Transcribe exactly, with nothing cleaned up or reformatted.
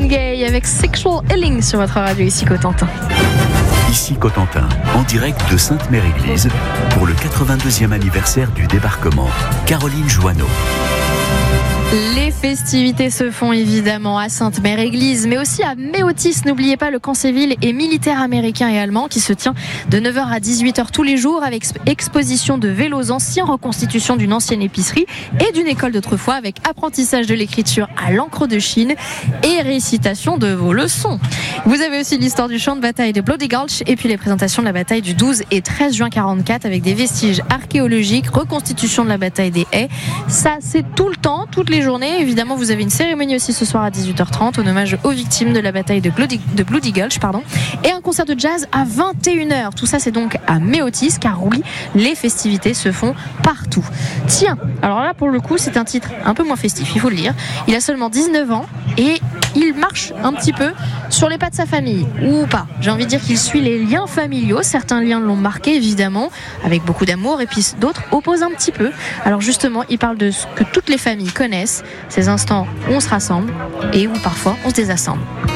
Marvin Gaye avec Sexual Healing sur votre radio ici Cotentin. Ici Cotentin, en direct de Sainte-Mère-Église pour le quatre-vingt-deuxième anniversaire du débarquement. Caroline Joanneau. Les festivités se font évidemment à Sainte-Mère-Église, mais aussi à Méotis. N'oubliez pas, le camp civil et militaire américain et allemand qui se tient de neuf heures à dix-huit heures tous les jours avec exposition de vélos anciens, reconstitution d'une ancienne épicerie et d'une école d'autrefois avec apprentissage de l'écriture à l'encre de Chine et récitation de vos leçons. Vous avez aussi l'histoire du champ de bataille de Bloody Gulch et puis les présentations de la bataille du douze et treize juin quarante-quatre avec des vestiges archéologiques, reconstitution de la bataille des haies. Ça, c'est tout le temps, toutes les journées. Évidemment, vous avez une cérémonie aussi ce soir à dix-huit heures trente en hommage aux victimes de la bataille de Bloody, de Bloody Gulch, pardon, et un concert de jazz à vingt et une heures. Tout ça, c'est donc à Méotis, car oui, les festivités se font partout. Tiens, alors là, pour le coup, c'est un titre un peu moins festif, il faut le dire. Il a seulement dix-neuf ans et il marche un petit peu sur les pas de sa famille, ou pas. J'ai envie de dire qu'il suit les liens familiaux. Certains liens l'ont marqué, évidemment, avec beaucoup d'amour, et puis d'autres opposent un petit peu. Alors justement, il parle de ce que toutes les familles connaissent, ces instants où on se rassemble et où parfois on se désassemble.